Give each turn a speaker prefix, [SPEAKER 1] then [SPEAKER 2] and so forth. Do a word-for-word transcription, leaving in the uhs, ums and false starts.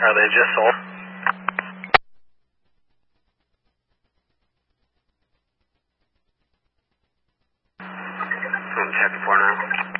[SPEAKER 1] Are they just sold? I'm checking for now.